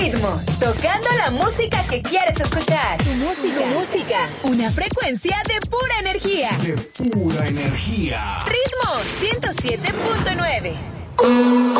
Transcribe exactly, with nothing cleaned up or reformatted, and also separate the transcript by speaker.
Speaker 1: ritmo, tocando la música que quieres escuchar. Tu música. Tu música. Una frecuencia de pura energía.
Speaker 2: De pura energía.
Speaker 1: Ritmo ciento siete punto nueve.